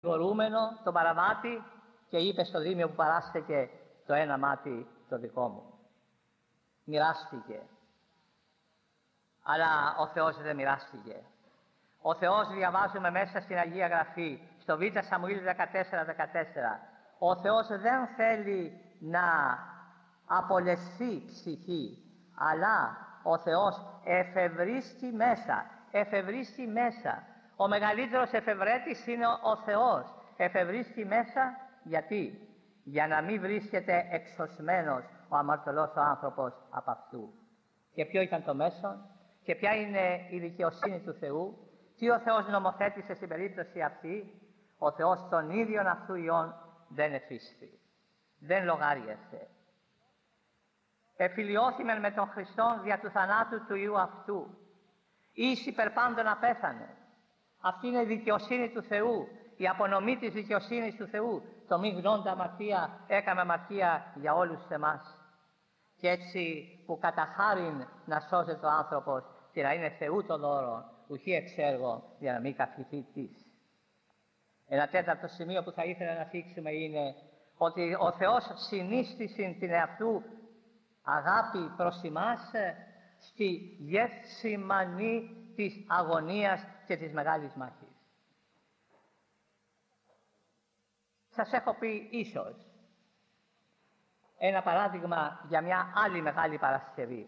κατηγορούμενο, τον παραβάτη, και είπε στο Δήμιο που παράστηκε το ένα μάτι το δικό μου. Μοιράστηκε. Αλλά ο Θεός δεν μοιράστηκε. Ο Θεός, διαβάζουμε μέσα στην Αγία Γραφή, στο Β' Σαμουήλ 14:14, ο Θεός δεν θέλει να απολεσθεί ψυχή, αλλά ο Θεός εφευρίστη μέσα. Εφευρίστη μέσα. Ο μεγαλύτερος εφευρέτης είναι ο Θεός. Εφευρίστη μέσα γιατί? Για να μην βρίσκεται εξωσμένος ο αμαρτωλός ο άνθρωπος από αυτού. Και ποιο ήταν το μέσον? Και ποια είναι η δικαιοσύνη του Θεού? Τι ο Θεός νομοθέτησε στην περίπτωση αυτή? Ο Θεός τον ίδιον αυτού ιών δεν εφίστη. Δεν λογάριασε. Εφιλιώθημεν με τον Χριστόν δια του θανάτου του Υιού αυτού. Εις υπερπάντων απέθανε. Αυτή είναι η δικαιοσύνη του Θεού. Η απονομή της δικαιοσύνης του Θεού. Το μη γνώντα αμαρτία έκαμε αμαρτία για όλους εμάς. Και έτσι που κατά χάριν να σώζεται ο άνθρωπος και να είναι Θεού το δώρο, ουχή εξ έργο, για να μην καυχηθεί της. Ένα τέταρτο σημείο που θα ήθελα να θίξουμε είναι ότι ο Θεός συνίστησε την εαυτού αγάπη προς εμάς στη Γεθσιμανή της αγωνίας και της μεγάλης μάχης. Σας έχω πει ίσως ένα παράδειγμα για μια άλλη μεγάλη Παρασκευή.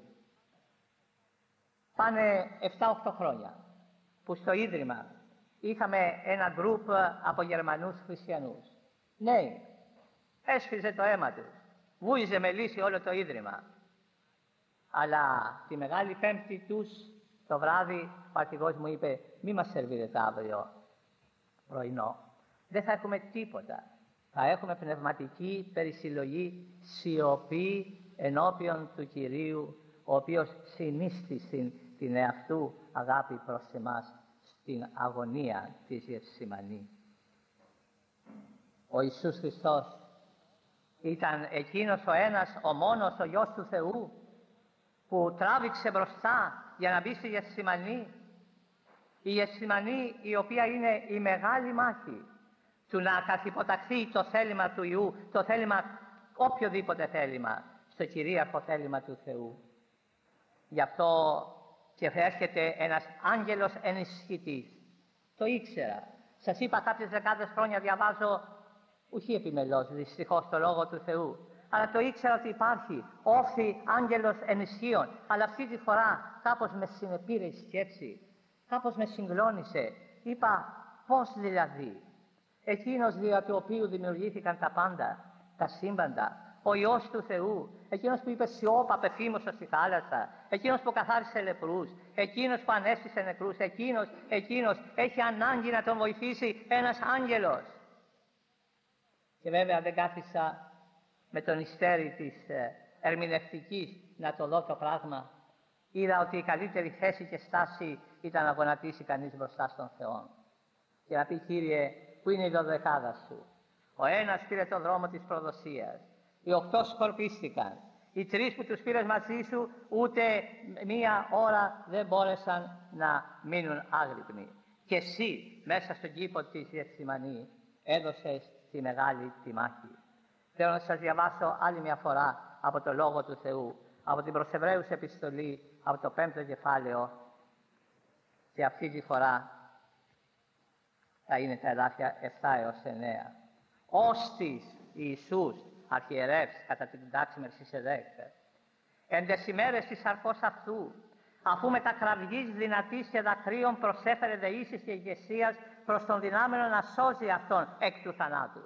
Πάνε 7-8 χρόνια που στο Ίδρυμα είχαμε ένα γκρουπ από Γερμανούς χριστιανούς. Ναι, έσφιζε το αίμα τους, βούιζε με λύση όλο το Ίδρυμα. Αλλά τη Μεγάλη Πέμπτη τους το βράδυ ο αρχηγός μου είπε: μη μας σερβίρετε αύριο πρωινό, δεν θα έχουμε τίποτα. Θα έχουμε πνευματική περισυλλογή, σιωπή ενώπιον του Κυρίου, ο οποίος συνίστησε την εαυτού αγάπη προς εμάς στην αγωνία της Γεθσιμανή. Ο Ιησούς Χριστός ήταν εκείνος ο ένας, ο μόνος, ο Υιός του Θεού, που τράβηξε μπροστά για να μπει στη Γεθσιμανή. Η Γεθσιμανή, η οποία είναι η μεγάλη μάχη του να καθυποταχθεί το θέλημα του Υιού, το θέλημα, οποιοδήποτε θέλημα, στο κυρίαρχο θέλημα του Θεού. Γι' αυτό και έρχεται ένας άγγελος ενισχυτής. Το ήξερα. Σας είπα, κάποιες δεκάδες χρόνια διαβάζω, ουχή επιμελώς, δυστυχώς, το Λόγο του Θεού. Αλλά το ήξερα ότι υπάρχει όφθη άγγελος ενισχύων. Αλλά αυτή τη φορά κάπως με συνεπήρε η σκέψη, κάπως με συγκλώνησε. Είπα, πώς δηλαδή? Εκείνος δια του οποίου δημιουργήθηκαν τα πάντα, τα σύμπαντα, ο Υιός του Θεού, εκείνος που είπε σιώπα πεφήμωσα στη θάλασσα, εκείνος που καθάρισε λεπρούς, εκείνος που ανέστησε νεκρούς, εκείνος έχει ανάγκη να τον βοηθήσει ένας άγγελος. Και βέβαια δεν κάθισα με τον ιστέρι της ερμηνευτικής να το δω το πράγμα. Είδα ότι η καλύτερη θέση και στάση ήταν να γονατίσει κανείς μπροστά στον Θεό και να πει: Κύριε, πού είναι η δωδεκάδα σου? Ο ένας πήρε τον δρόμο της προδοσίας, οι 8 σκορπίστηκαν, οι 3 που τους πήρες μαζί σου ούτε μία ώρα δεν μπόρεσαν να μείνουν άγρυπνοι. Και εσύ μέσα στον κήπο της Γεθσιμανή έδωσες τη μεγάλη τη μάχη. Θέλω να σας διαβάσω άλλη μια φορά από το Λόγο του Θεού, από την προς Εβραίους επιστολή, από το 5ο κεφάλαιο, και αυτή τη φορά θα είναι τα εδάφια 7 έως 9. Όστις Ιησούς, αρχιερεύς κατά την τάξη Μελχισεδέκ, εν τες ημέρες της σαρκός αυτού, αφού με τα κραυγής δυνατής και δακρύων προσέφερε δεήσεις και ηγεσίας προς τον δυνάμενο να σώζει αυτόν εκ του θανάτου.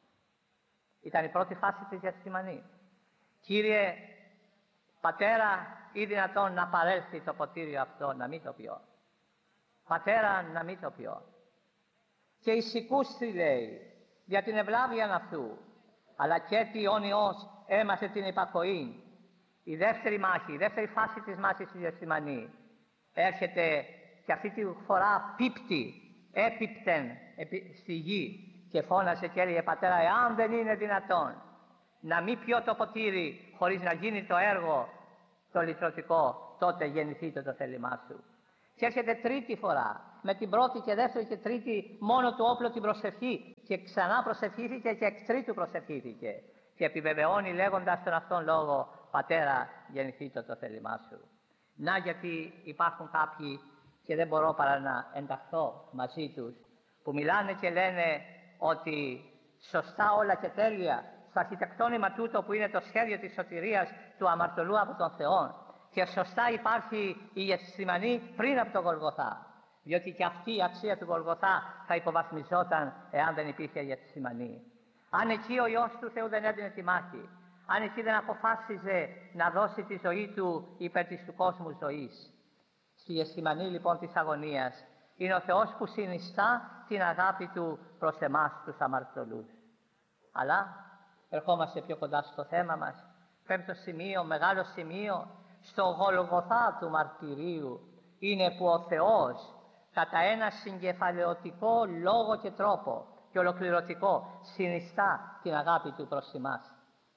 Ήταν η πρώτη φάση της Γεθσιμανή. Κύριε, Πατέρα, ή δυνατόν να παρέλθει το ποτήριο αυτό, να μην το πιω? Πατέρα, να μην το πιω. Και εισηκούστη, λέει, για την ευλάβεια αυτού, αλλά και τι ο Υιός έμαθε την υπακοή. Η δεύτερη μάχη, η δεύτερη φάση της μάχης της Γεθσιμανή έρχεται και αυτή τη φορά πίπτει, έπιπτεν στη γη και φώνασε και έλεγε: Πατέρα, εάν δεν είναι δυνατόν να μην πιω το ποτήρι χωρίς να γίνει το έργο το λυτρωτικό, τότε γεννηθείτε το θέλημά σου. Και έρχεται τρίτη φορά. Με την πρώτη και δεύτερη και τρίτη μόνο του όπλο την προσευχή. Και ξανά προσευχήθηκε και εκ τρίτου προσευχήθηκε. Και επιβεβαιώνει λέγοντας τον αυτόν λόγο: Πατέρα, γεννηθήτω το θέλημά σου. Να γιατί υπάρχουν κάποιοι, και δεν μπορώ παρά να ενταχθώ μαζί τους, που μιλάνε και λένε ότι σωστά όλα και τέλεια στο αρχιτεκτόνημα τούτο που είναι το σχέδιο της σωτηρίας του αμαρτωλού από τον Θεό, και σωστά υπάρχει η Γεθσιμανή πριν από τον Γολγοθά, διότι και αυτή η αξία του Γολγοθά θα υποβαθμιζόταν εάν δεν υπήρχε η Γεθσιμανή. Αν εκεί ο Υιός του Θεού δεν έδινε τη μάχη, αν εκεί δεν αποφάσιζε να δώσει τη ζωή του υπέρ της του κόσμου ζωής. Στη Γεθσιμανή λοιπόν της αγωνίας είναι ο Θεός που συνιστά την αγάπη του προς εμάς τους αμαρτωλούς. Αλλά ερχόμαστε πιο κοντά στο θέμα μας. Πέμπτο σημείο, μεγάλο σημείο, στο Γολγοθά του μαρτυρίου είναι που ο Θεός κατά ένα συγκεφαλαιωτικό λόγο και τρόπο και ολοκληρωτικό συνιστά την αγάπη του προς εμάς.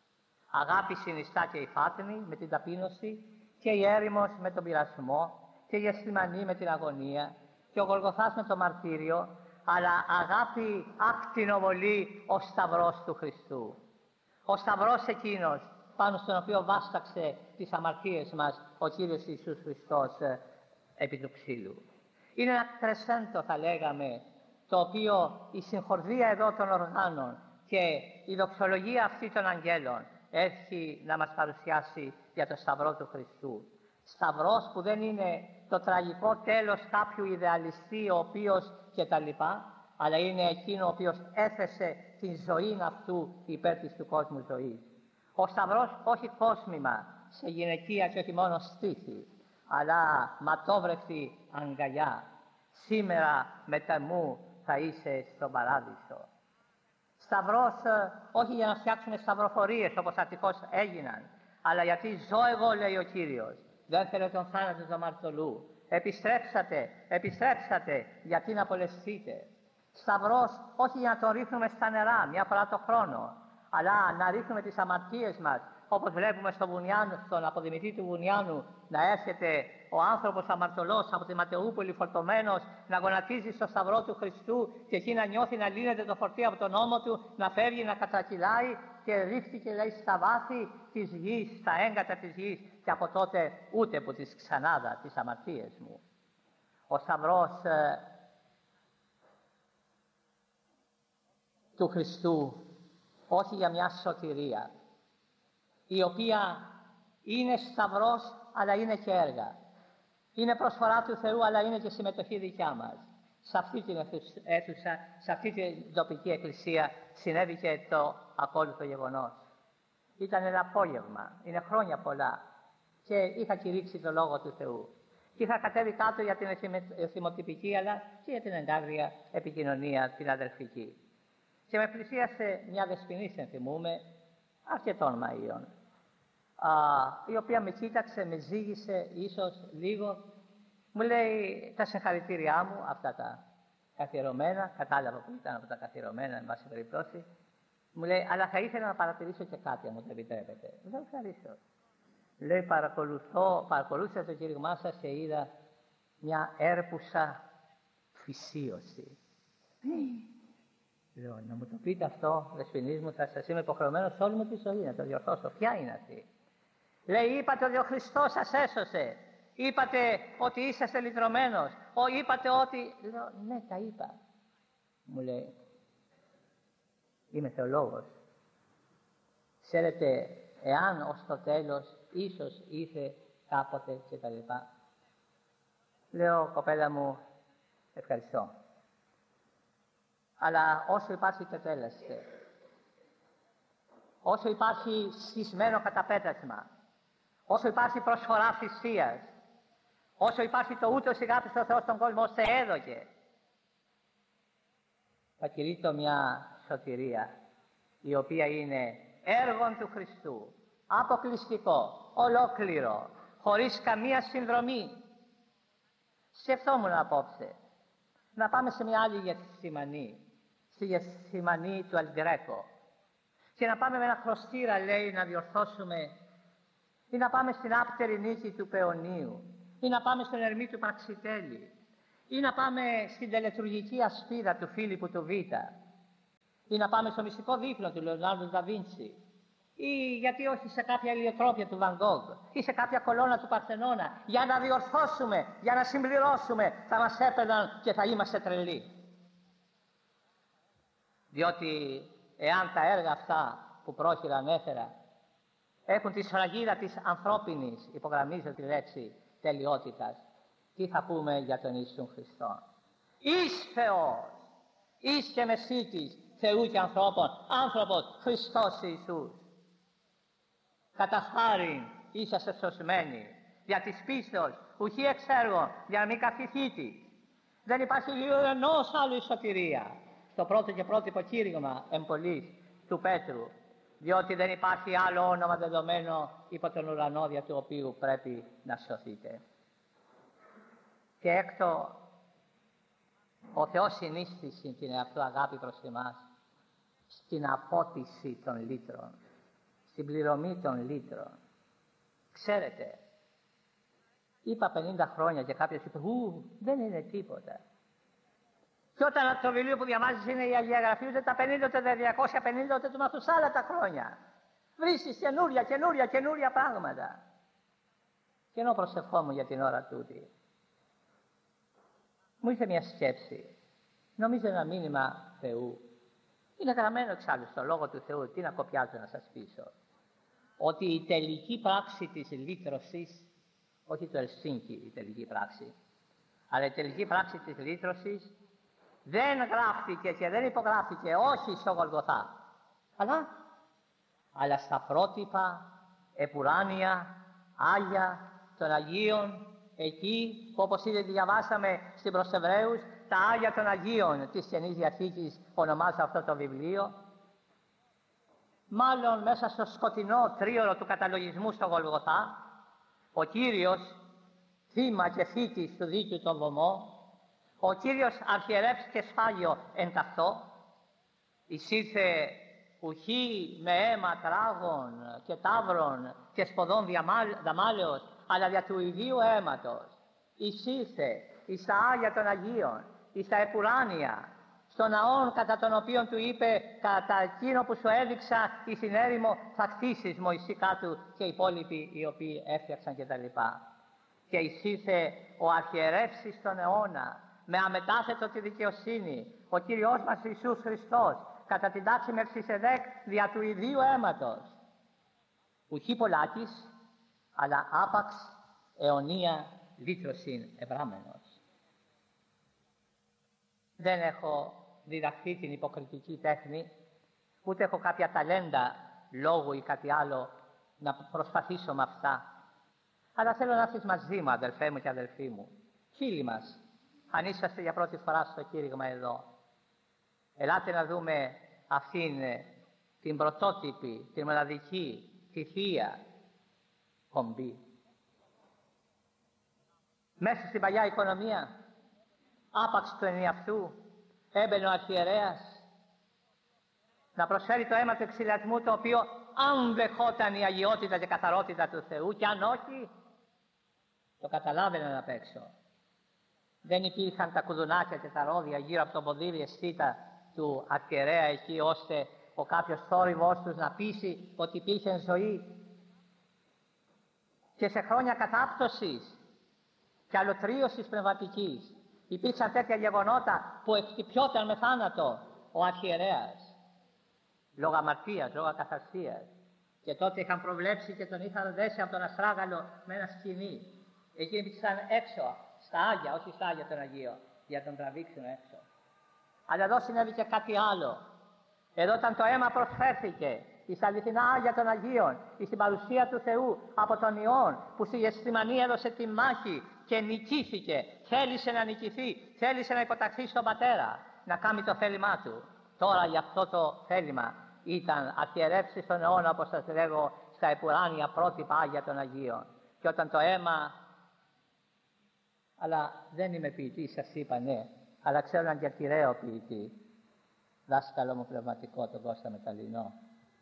Αγάπη συνιστά και η φάτνη με την ταπείνωση, και η έρημος με τον πειρασμό, και η Γεθσιμανή με την αγωνία, και ο Γολγοθάς με το μαρτύριο, αλλά αγάπη ακτινοβολή ο Σταυρός του Χριστού. Ο Σταυρός εκείνος πάνω στον οποίο βάσταξε τις αμαρτίες μας ο Κύριος Ιησούς Χριστός επί του ξύλου. Είναι ένα κρεσέντο, θα λέγαμε, το οποίο η συγχορδία εδώ των οργάνων και η δοξολογία αυτή των αγγέλων έχει να μας παρουσιάσει για το Σταυρό του Χριστού. Σταυρός που δεν είναι το τραγικό τέλος κάποιου ιδεαλιστή ο οποίος και τα λοιπά, αλλά είναι εκείνο ο οποίος έθεσε την ζωή αυτού υπέρ της του κόσμου ζωής. Ο Σταυρός όχι κόσμημα σε γυναικεία και όχι μόνο στήθη, αλλά ματόβρεχτη αγκαλιά. Σήμερα μετά μου θα είσαι στον παράδεισο. Σταυρός όχι για να φτιάξουμε σταυροφορίες όπως ατυχώς έγιναν, αλλά γιατί ζω εγώ, λέει ο Κύριος, δεν θέλω τον θάνατο του αμαρτωλού. Επιστρέψατε, επιστρέψατε, γιατί να απολεσθείτε. Σταυρός όχι για να τον ρίχνουμε στα νερά μια φορά το χρόνο, αλλά να ρίχνουμε τις αμαρτίες μας, όπως βλέπουμε στον αποδημητή του Βουνιάνου να έρχεται ο άνθρωπος αμαρτωλός από τη Ματαιούπολη φορτωμένος, να γονατίζει στο Σταυρό του Χριστού και εκεί να νιώθει να λύνεται το φορτίο από τον ώμο του, να φεύγει, να κατρακυλάει, και ρίχτηκε, λέει, στα βάθη της γης, στα έγκατα της γης, και από τότε ούτε που τις ξανάδα τις αμαρτίες μου. Ο Σταυρός του Χριστού όχι για μια σωτηρία, η οποία είναι σταυρός αλλά είναι και έργα. Είναι προσφορά του Θεού αλλά είναι και συμμετοχή δικιά μας. Σε αυτή την αίθουσα, σε αυτή την τοπική εκκλησία συνέβη και το ακόλουθο γεγονός. Ήταν ένα απόγευμα, είναι χρόνια πολλά, και είχα κηρύξει το Λόγο του Θεού. Και είχα κατέβει κάτω για την εθιμοτυπική αλλά και για την εγκάρδια επικοινωνία την αδελφική. Και με πλησίασε μια δεσποινή, ενθυμούμε, αρκετών μαΐων, η οποία με κοίταξε, με ζήγησε ίσως λίγο, μου λέει τα συγχαρητήριά μου, αυτά τα καθιερωμένα, κατάλαβα που ήταν από τα καθιερωμένα, εν πάση περιπτώσει, μου λέει, αλλά θα ήθελα να παρατηρήσω και κάτι, αν μου το επιτρέπετε. Δεν ευχαρίστω. Λέει, παρακολούθησα το κήρυγμά σας και είδα μια έρπουσα φυσίωση. Λέω, να μου το πείτε αυτό, δεσποινής μου, θα σας είμαι υποχρεωμένος όλη μου τη ζωή να το διορθώσω. Ποια είναι αυτή? Λέει, είπατε ότι ο Χριστός σας έσωσε. Είπατε ότι είσαστε λυτρωμένος. Είπατε ότι... Λέω, ναι, τα είπα. Μου λέει, είμαι θεολόγος. Ξέρετε, εάν ως το τέλος ίσως ήρθε κάποτε και τα λοιπά. Λέω, κοπέλα μου, ευχαριστώ. Αλλά όσο υπάρχει τετέλεστε, όσο υπάρχει σχισμένο καταπέτασμα, όσο υπάρχει προσφορά θυσίας, όσο υπάρχει το ούτως αγάπης ο Θεός στον κόσμο, ώστε έδωκε, θα κηρύττω μια σωτηρία, η οποία είναι έργον του Χριστού, αποκλειστικό, ολόκληρο, χωρίς καμία συνδρομή. Σκεφτόμουν απόψε να πάμε σε μια άλλη Γεθσιμανή, στη Γεθσιμανή του Αλγκρέκο, και να πάμε με ένα χρωστήρα, λέει, να διορθώσουμε, ή να πάμε στην άπτερη νίκη του Παιωνίου, ή να πάμε στον Ερμή του Πραξιτέλη, ή να πάμε στην τελετουργική ασπίδα του Φίλιππου του Β, ή να πάμε στο μυστικό δείπνο του Λεωνάρντο Νταβίντσι, ή γιατί όχι σε κάποια ηλιοτρόπια του Βαν Γκόγκ, ή σε κάποια κολόνα του Παρθενώνα, για να διορθώσουμε, για να συμπληρώσουμε, θα μας έπαιρναν και θα είμαστε τρελοί. Διότι εάν τα έργα αυτά που πρόχειρα ανέφερα έχουν τη σφραγίδα της ανθρώπινης, υπογραμμίζω τη λέξη, τελειότητας, τι θα πούμε για τον Ιησού Χριστό? Εις Θεός, εις και μεσίτης Θεού και ανθρώπων, άνθρωπος Χριστός Ιησούς. Κατά χάριν είσαστε σωσμένοι, δια της πίστεως, ουχή εξ έργων, για να μην καυχηθείτε. Δεν υπάρχει λίγο ενός άλλου σωτηρία. Στο πρώτο και πρότυπο κήρυγμα εμπολής του Πέτρου, διότι δεν υπάρχει άλλο όνομα δεδομένο υπό τον ουρανό δια του οποίου πρέπει να σωθείτε. Και έκτο, ο Θεός συνίστησε την εαυτού αγάπη προς εμάς στην απότιση των λύτρων, στην πληρωμή των λύτρων. Ξέρετε, είπα 50 χρόνια και κάποιος είπε δεν είναι τίποτα. Και όταν το βιβλίο που διαβάζεις είναι η Αγία Γραφή, ούτε τα 50, ούτε τα 250, ούτε του Μαθουσάλα τα χρόνια. Βρίσκεις καινούρια πράγματα. Και ενώ προσευχόμουν για την ώρα τούτη, μου ήρθε μια σκέψη. Νομίζω ένα μήνυμα Θεού. Είναι γραμμένο εξάλλου στο Λόγο του Θεού. Τι να κοπιάζω να σας πείσω? Ότι η τελική πράξη της λύτρωσης, όχι το Ελσίνκι η τελική πράξη, αλλά η τελική πράξη της λύτρωσης δεν γράφτηκε και δεν υπογράφτηκε όχι στο Γολγοθά, αλλά στα πρότυπα επουράνια, Άγια των Αγίων, εκεί που όπως ήδη διαβάσαμε στην προς Εβραίους, τα Άγια των Αγίων της Καινής Διαθήκης ονομάζεται αυτό το βιβλίο. Μάλλον μέσα στο σκοτεινό τρίωρο του καταλογισμού στο Γολγοθά, ο Κύριος, θύμα και θήτης του δίκαιου των βωμό, ο Κύριος αρχιερεύς και σφάγιο εν ταυτό, εισήλθε ουχή με αίμα τράγων και ταύρων και σποδών δαμάλεως, αλλά δια του ιδίου αίματος. Εισήλθε εις τα Άγια των Αγίων, εις τα επουράνια, στον ναόν κατά τον οποίον του είπε, κατά εκείνο που σου έδειξα εις την έρημο θα χτίσεις, Μωυσή κάτω και οι υπόλοιποι οι οποίοι έφτιαξαν κτλ. Και εισήλθε ο αρχιερεύς στον αιώνα, με αμετάθετο τη δικαιοσύνη, ο Κύριος μας Ιησούς Χριστός, κατά την τάξη Μελχισεδέκ δια του ιδίου αίματος. Ουχή πολλάκης, αλλά άπαξ αιωνία λύτρωσιν ευράμενος. Δεν έχω διδαχθεί την υποκριτική τέχνη, ούτε έχω κάποια ταλέντα λόγου ή κάτι άλλο να προσπαθήσω με αυτά. Αλλά θέλω να έρθεις μαζί μου, αδελφέ μου και αδελφοί μου, φίλοι μας, αν είσαστε για πρώτη φορά στο κήρυγμα εδώ. Ελάτε να δούμε αυτήν την πρωτότυπη, την μοναδική, τη θεία κομπή. Μέσα στην παλιά οικονομία, άπαξ του ενιαυτού, έμπαινε ο αρχιερέας να προσφέρει το αίμα του εξηλιασμού, το οποίο αν δεχόταν η αγιότητα και καθαρότητα του Θεού, και αν όχι, το καταλάβαιναν απ' έξω. Δεν υπήρχαν τα κουδουνάκια και τα ρόδια γύρω από το ποδήλι αισθήτα του αρχιερέα εκεί, ώστε ο κάποιος θόρυβος τους να πείσει ότι υπήρχε ζωή. Και σε χρόνια κατάπτωσης και αλωτρίωσης πνευματικής υπήρξαν τέτοια γεγονότα που εκτυπιόταν με θάνατο ο αρχιερέας, λόγω αμαρτίας, λόγω ακαθαρσίας. Και τότε είχαν προβλέψει και τον είχαν δέσει από τον αστράγαλο με ένα σκηνή. Εκεί υπήρξαν έξω, στα Άγια, όχι στα Άγια των Αγίων, για να τον τραβήξουν έξω. Αλλά εδώ συνέβη και κάτι άλλο. Εδώ όταν το αίμα προσφέρθηκε εις αληθινά Άγια των Αγίων, εις την παρουσία του Θεού από τον Υιόν, που στη Γεσθημανή έδωσε τη μάχη και νικήθηκε, θέλησε να νικηθεί, θέλησε να υποταχθεί στον Πατέρα, να κάνει το θέλημά του. Τώρα για αυτό το θέλημα ήταν αρχιερεύσει στον αιώνα, όπως σας λέγω, στα επουράνια πρότυπα Άγια των Αγίων. Και όταν το αίμα, αλλά δεν είμαι ποιητής, σας είπα, ναι, αλλά ξέρω έναν διατηραίο ποιητή, δάσκαλο μου πνευματικό, τον Κώστα Μεταλλινό,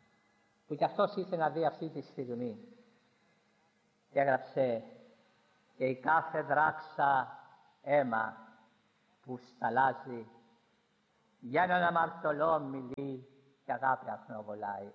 που κι αυτός ήθελε να δει αυτή τη στιγμή. Και έγραψε και η κάθε δράξα αίμα που σταλάζει για έναν αμαρτωλό μιλεί και αγάπη αχνοβολάει.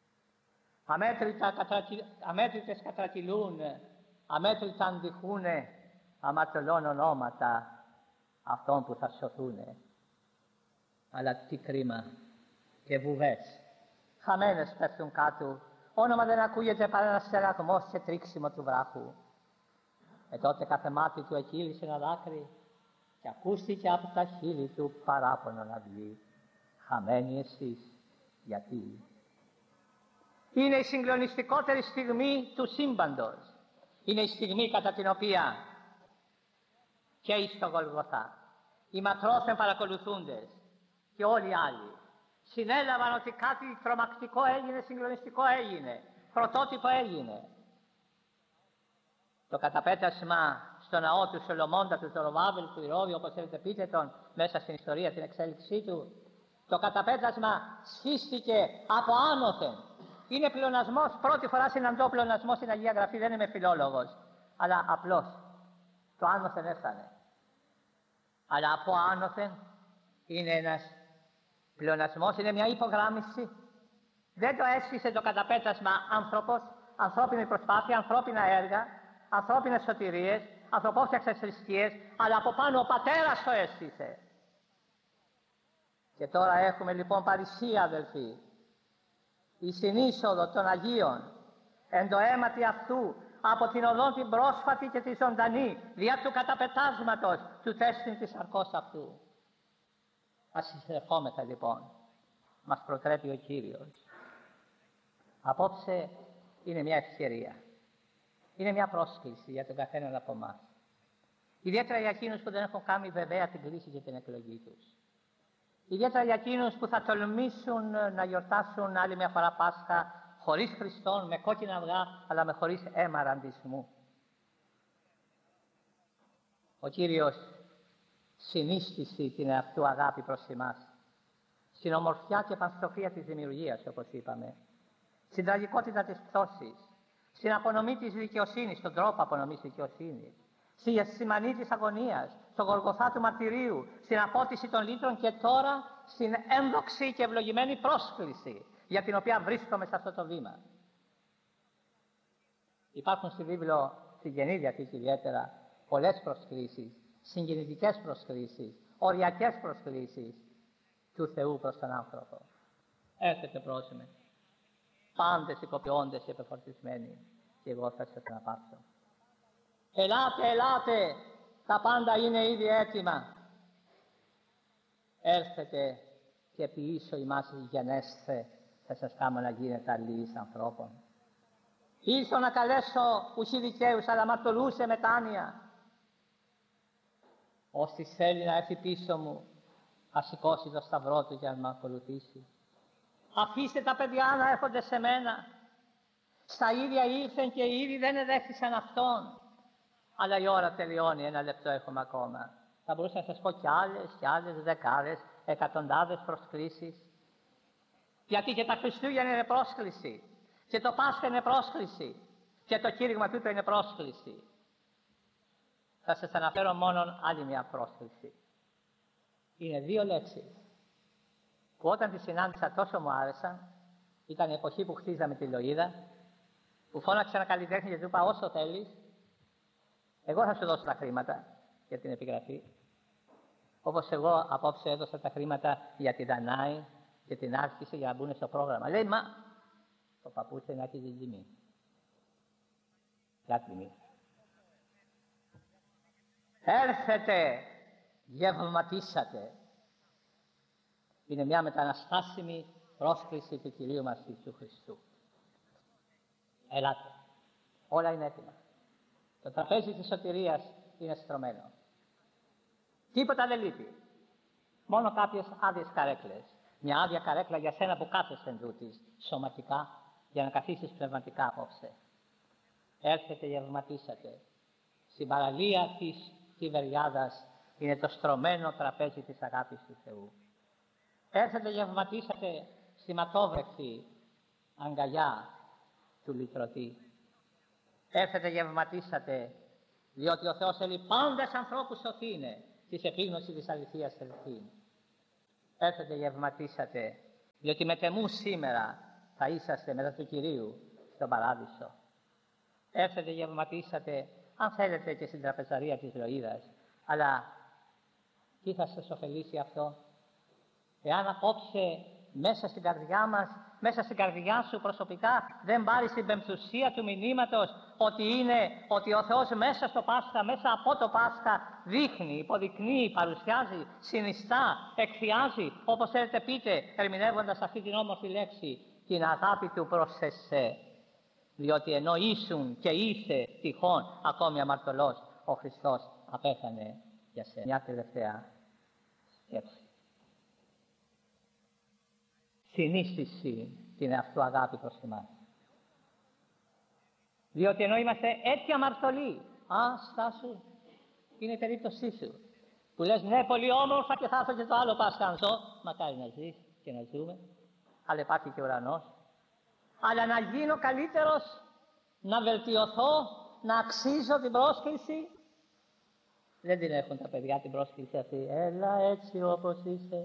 Αμέτρητες κατρακυλούν, αμέτρητα αντιχούνε αμαρτωλών ονόματα αυτών που θα σωθούνε. Αλλά τι κρίμα και βουβές χαμένες πέφτουν κάτω, όνομα δεν ακούγεται παρά ένας στεγαγμός και τρίξιμο του βράχου. Τότε κάθε μάτι του εκύλησε ένα δάκρυ και ακούστηκε από τα χείλη του παράπονο να βγει. Χαμένοι εσείς, γιατί? Είναι η συγκλονιστικότερη στιγμή του σύμπαντος. Είναι η στιγμή κατά την οποία και εις το Γολγοθά οι ματρόθεν παρακολουθούντες και όλοι οι άλλοι συνέλαβαν ότι κάτι τρομακτικό έγινε, συγκλονιστικό έγινε, πρωτότυπο έγινε. Το καταπέτασμα στο ναό του Σολομώντα, του Ζωροβάβελ, του Ηρώδη, όπως θέλετε πείτε τον, μέσα στην ιστορία, την εξέλιξή του, το καταπέτασμα σχίστηκε από άνωθεν. Είναι πλεονασμός, πρώτη φορά συναντώ πλεονασμό στην Αγία Γραφή, δεν είμαι φιλόλογος, αλλά απλώς το άνωθεν έφτανε. Αλλά από άνωθεν είναι ένας πλεονασμός, είναι μια υπογράμμιση. Δεν το έσχισε το καταπέτασμα άνθρωπος, ανθρώπινη προσπάθεια, ανθρώπινα έργα, ανθρώπινες σωτηρίες, ανθρωπόφτιαξες θρησκείες, αλλά από πάνω ο Πατέρας το έσχισε. Και τώρα έχουμε λοιπόν παρησία, αδελφοί, η συνείσοδο των Αγίων εν το αίματι αυτού από την οδόν την πρόσφατη και τη ζωντανή δια του καταπετάσματος του τέστην της αρκός αυτού. Ας εισερχόμεθα λοιπόν, μας προτρέπει ο Κύριος. Απόψε είναι μια ευκαιρία, είναι μια πρόσκληση για τον καθέναν από εμάς. Ιδιαίτερα για εκείνους που δεν έχουν κάνει βεβαία την κλίση και την εκλογή τους. Ιδιαίτερα για εκείνους που θα τολμήσουν να γιορτάσουν άλλη μια φορά Πάσχα χωρίς Χριστόν, με κόκκινα αυγά, αλλά με χωρίς αίμα ραντισμού. Ο Κύριος συνίστησε την εαυτού αγάπη προς εμάς, στην ομορφιά και πανστροφία της δημιουργίας, όπως είπαμε, στην τραγικότητα της πτώσης, στην απονομή της δικαιοσύνης, στον τρόπο απονομής δικαιοσύνης, στη γεσημανή της αγωνίας, στον Γολγοθά του μαρτυρίου, στην απότιση των λύτρων και τώρα στην ένδοξη και ευλογημένη πρόσκληση για την οποία βρίσκομαι σε αυτό το βήμα. Υπάρχουν στη βίβλο, στην Καινή Διαθήκη ιδιαίτερα, πολλές προσκλήσεις, συγκινητικές προσκλήσεις, οριακές προσκλήσεις του Θεού προς τον άνθρωπο. Έρχεται προς με, πάντες οικοποιώντες και επεφορτισμένοι, και εγώ θα σας αναπαύσω. Ελάτε, ελάτε, τα πάντα είναι ήδη έτοιμα. Έρθετε και ποιήσω ημάς γενέσθε, θα σας κάνω να γίνετε αλληλείς ανθρώπων. Ήρθω να καλέσω ουσί δικαίους, αλλά μαρτωλούσε μετάνοια. Όσοι θέλει να έρθει πίσω μου, ας σηκώσει το σταυρό του για να με ακολουθήσει. Αφήστε τα παιδιά να έρχονται σε μένα. Στα ίδια ήρθεν και ήδη δεν εδέχθησαν αυτόν. Αλλά η ώρα τελειώνει, 1 λεπτό έχουμε ακόμα. Θα μπορούσα να σας πω κι άλλες δεκάδες, εκατοντάδες προσκλήσεις. Γιατί και τα Χριστούγεννα είναι πρόσκληση. Και το Πάσχα είναι πρόσκληση. Και το κήρυγμα τούτο είναι πρόσκληση. Θα σας αναφέρω μόνο άλλη μια πρόσκληση. Είναι 2 λέξεις που όταν τις συνάντησα τόσο μου άρεσαν. Ήταν η εποχή που χτίζαμε τη Λοΐδα, που φώναξε ένα καλλιτέχνη και του είπα όσο θέλεις, εγώ θα σου δώσω τα χρήματα για την επιγραφή. Όπως εγώ απόψε έδωσα τα χρήματα για τη Δανάη και την άρχισε για να μπουν στο πρόγραμμα. Λέει, μα το παππούτσι να έχει την τιμή. Ποια τιμή? Έρθετε, γευματίσατε. Είναι μια μεταναστάσιμη πρόσκληση του Κυρίου μας Ιησού Χριστού. Ελάτε. Όλα είναι έτοιμα. Το τραπέζι της σωτηρίας είναι στρωμένο. Τίποτα δεν λείπει. Μόνο κάποιες άδειες καρέκλες. Μια άδεια καρέκλα για σένα που κάθεσαι εν τούτης, σωματικά, για να καθίσεις πνευματικά απόψε. Έρχεται, γευματίσατε. Στην παραλία της Τιβεριάδας είναι το στρωμένο τραπέζι της αγάπης του Θεού. Έρχεται, γευματίσατε στη ματόβρεχτη αγκαλιά του λυτρωτή. Έρχεται, γευματίσατε Διότι ο Θεός θέλει πάντες ανθρώπους σωθήνε, της επίγνωση της αληθείας ελθήν. Έρθετε γευματίσατε, διότι μετεμού σήμερα θα είσαστε μετά του Κυρίου στον Παράδεισο. Έρθετε γευματίσατε, αν θέλετε, και στην τραπεζαρία της Λοΐδας. Αλλά τι θα σας ωφελήσει αυτό, εάν απόψε μέσα στην καρδιά μας, μέσα στην καρδιά σου προσωπικά, δεν πάρεις την πεμπτουσία του μηνύματος ότι ο Θεός μέσα στο Πάσχα, μέσα από το Πάσχα δείχνει, υποδεικνύει, παρουσιάζει, συνιστά, εκφιάζει, όπως θέλετε πείτε, ερμηνεύοντας αυτή την όμορφη λέξη, την αγάπη του προς εσέ. Διότι ενώ ήσουν και είσαι τυχόν ακόμη αμαρτωλός, ο Χριστός απέθανε για σένα. Μια τελευταία σκέψη. Συνίστηση την εαυτού αγάπη προς εμάς. Διότι ενώ είμαστε έτσι αμαρτωλοί, στάσου, είναι η περίπτωσή σου, που λες ναι, πολύ όμορφα και θα έρθω και το άλλο Πάσχα αν ζω. Μακάρι να ζεις και να ζούμε, αλλά υπάρχει και ουρανός. Αλλά να γίνω καλύτερος, να βελτιωθώ, να αξίζω την πρόσκληση. Δεν την έχουν τα παιδιά την πρόσκληση αυτή. Έλα έτσι όπως είσαι.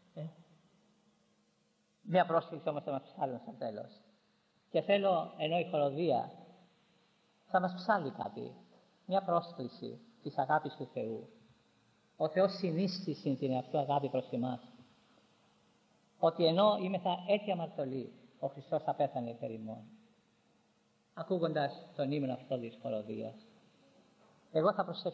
Μια πρόσκληση όμως θα μας ψάλουν στο τέλος. Και θέλω, ενώ η χοροδία θα μας ψάλει κάτι, μια πρόσκληση της αγάπης του Θεού. Ο Θεός συνίστησε την εαυτού αγάπη προς εμάς. Ότι ενώ είμεθα έτσι αμαρτωλοί, ο Χριστός απέθανε υπέρ ημών. Ακούγοντας τον ύμνο αυτό της χοροδίας, εγώ θα προσθέσω